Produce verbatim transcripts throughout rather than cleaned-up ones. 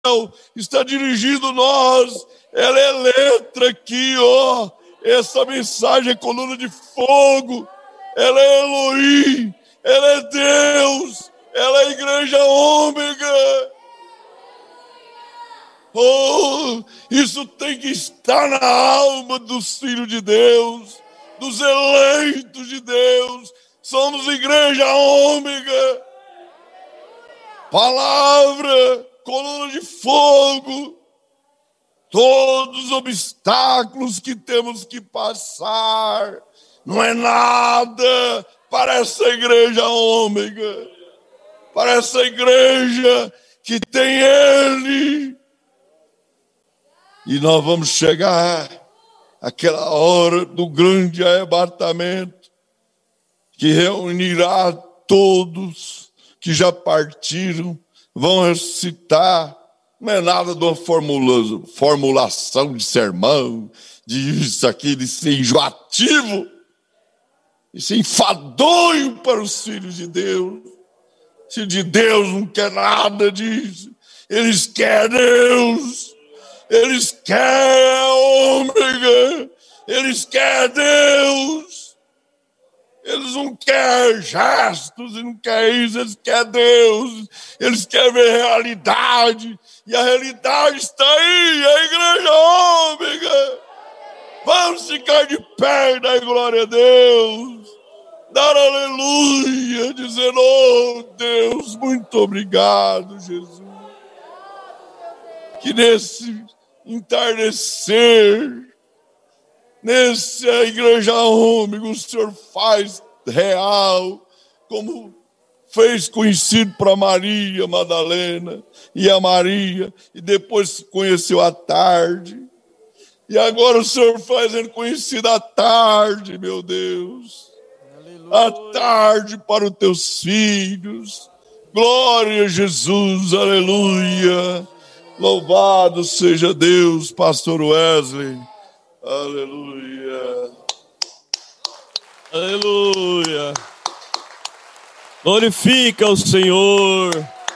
está dirigindo nós. Ela é letra aqui, ó. Essa mensagem é coluna de fogo. Ela é Elohim. Ela é Deus. Ela é a igreja ômega. Oh, isso tem que estar na alma dos filhos de Deus, dos eleitos de Deus. Somos igreja ômega. Palavra, coluna de fogo. Todos os obstáculos que temos que passar não é nada para essa igreja ômega, para essa igreja que tem Ele. E nós vamos chegar àquela hora do grande arrebatamento, que reunirá todos que já partiram, vão recitar. Não é nada de uma formula, formulação de sermão, de isso aqui, de ser enjoativo. Isso é enfadonho para os filhos de Deus. Os filhos de Deus não quer nada disso. Eles querem Deus. Eles querem a ômega. Eles querem Deus. Eles não querem gestos, eles não querem isso, eles querem Deus. Eles querem ver realidade. E a realidade está aí, a igreja ômega. Vamos ficar de pé e dar glória a Deus. Dar aleluia, dizendo, oh Deus, muito obrigado, Jesus. Que nesse entardecer, nessa igreja ômega, o Senhor faz real, como fez conhecido para Maria Madalena e a Maria, e depois conheceu à tarde. E agora o Senhor fazendo conhecido à tarde, meu Deus. À tarde para os teus filhos. Glória a Jesus, aleluia. Louvado seja Deus, pastor Wesley. Aleluia. Aleluia. Glorifica o Senhor.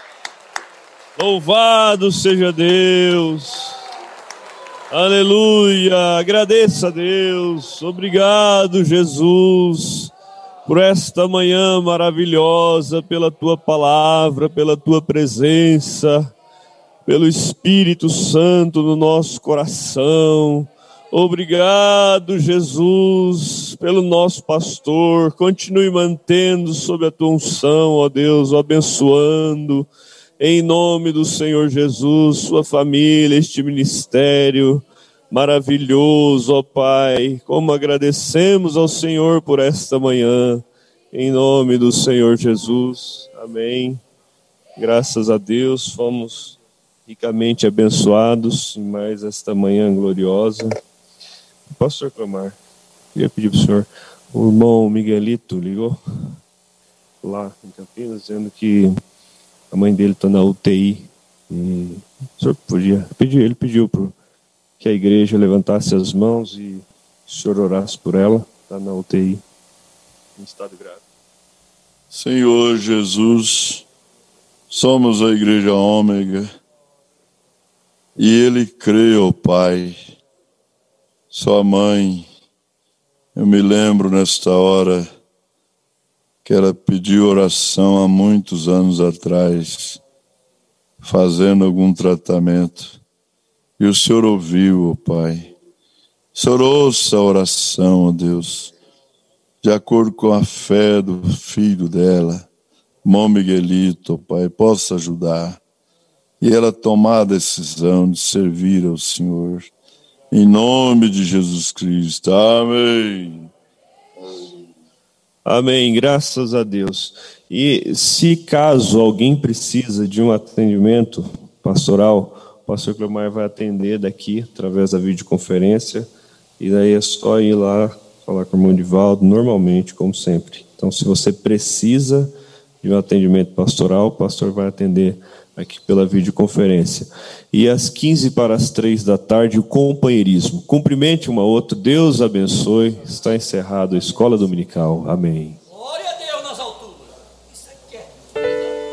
Louvado seja Deus. Aleluia. Agradeça a Deus. Obrigado, Jesus, por esta manhã maravilhosa, pela tua palavra, pela tua presença, pelo Espírito Santo no nosso coração. Obrigado, Jesus, pelo nosso pastor. Continue mantendo sob a tua unção, ó Deus, o abençoando, em nome do Senhor Jesus, sua família, este ministério maravilhoso, ó Pai. Como agradecemos ao Senhor por esta manhã, em nome do Senhor Jesus. Amém. Graças a Deus, fomos ricamente abençoados em mais esta manhã gloriosa. Pastor Clamar, queria pedir para o senhor, o irmão Miguelito ligou lá em Campinas, dizendo que a mãe dele está na U T I. E o senhor podia pedir, ele pediu pro, que a igreja levantasse as mãos e o senhor orasse por ela, está na U T I, em estado grave. Senhor Jesus, somos a igreja ômega, e ele crê, ó Pai. Sua mãe, eu me lembro nesta hora que ela pediu oração há muitos anos atrás, fazendo algum tratamento, e o Senhor ouviu, ó Pai. O Senhor ouça a oração, ó Deus, de acordo com a fé do filho dela, irmão Miguelito, ó Pai, possa ajudar, e ela tomar a decisão de servir ao Senhor. Em nome de Jesus Cristo. Amém. Amém. Graças a Deus. E se caso alguém precisa de um atendimento pastoral, o pastor Clemar vai atender daqui, através da videoconferência. E daí é só ir lá falar com o irmão Divaldo, normalmente, como sempre. Então, se você precisa de um atendimento pastoral, o pastor vai atender aqui pela videoconferência. E às quinze para as três da tarde, o companheirismo. Cumprimente uma outra. Deus abençoe. Está encerrado a Escola Dominical. Amém.